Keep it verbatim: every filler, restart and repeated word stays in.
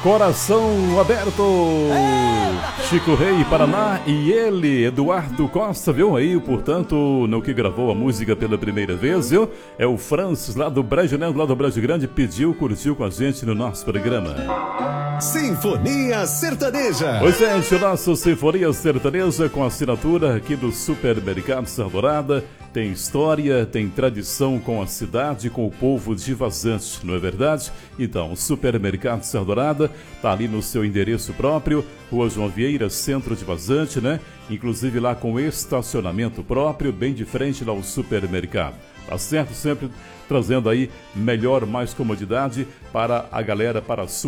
Coração Aberto, Chico Rei, Paraná, e ele, Eduardo Costa, viu aí, portanto, no que gravou a música pela primeira vez, viu? É o Francis, lá do Brejo, né? Lá do Brejo Grande, pediu, curtiu com a gente no nosso programa. Sinfonia Sertaneja. Oi, gente, o nosso Sinfonia Sertaneja com assinatura aqui do Supermercado Serra Dourada. Tem história, tem tradição com a cidade, com o povo de Vazante, não é verdade? Então, o Supermercado Serra Dourada está ali no seu endereço próprio, Rua João Vieira, centro de Vazante, né? Inclusive lá com estacionamento próprio, bem de frente lá ao supermercado. Tá certo? Sempre trazendo aí melhor, mais comodidade para a galera, para a sua